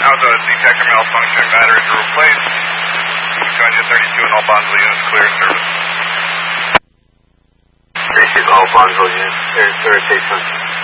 how's a detector malfunction? Batteries are replaced. Join 32 and all Bonsall units clear service. 32 all Bonsall units clear service.